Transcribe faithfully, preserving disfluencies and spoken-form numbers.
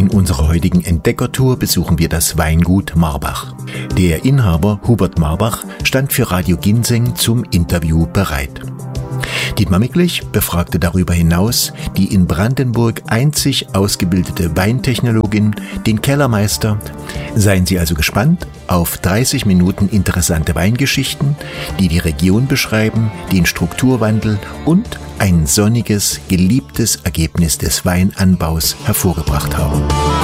In unserer heutigen Entdeckertour besuchen wir das Weingut Marbach. Der Inhaber Hubert Marbach stand für Radio Ginseng zum Interview bereit. Dietmar Micklich befragte darüber hinaus die in Brandenburg einzig ausgebildete Weintechnologin, den Kellermeister. Seien Sie also gespannt auf dreißig Minuten interessante Weingeschichten, die die Region beschreiben, den Strukturwandel und ein sonniges, geliebtes Ergebnis des Weinanbaus hervorgebracht haben.